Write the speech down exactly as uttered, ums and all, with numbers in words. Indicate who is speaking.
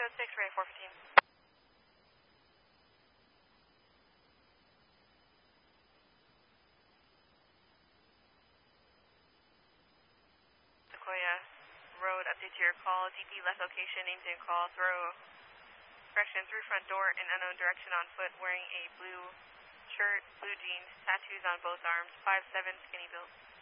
Speaker 1: code six, Ray four fifteen. Sequoia Road, update to your call. D P left location, names in call. Throw correction through front door in unknown direction on foot, wearing a blue shirt, blue jeans, tattoos on both arms. five seven, skinny build.